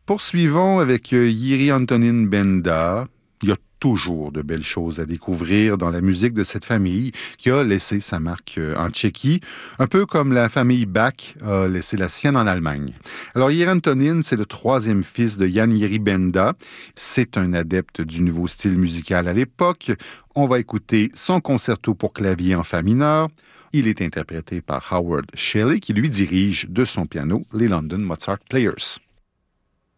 Poursuivons avec Jiří Antonín Benda. Il y a toujours de belles choses à découvrir dans la musique de cette famille qui a laissé sa marque en Tchéquie, un peu comme la famille Bach a laissé la sienne en Allemagne. Alors, Jiří Antonín, c'est le troisième fils de Jan Jiří Benda. C'est un adepte du nouveau style musical à l'époque. On va écouter son concerto pour clavier en fa mineur. Il est interprété par Howard Shelley, qui lui dirige de son piano les London Mozart Players.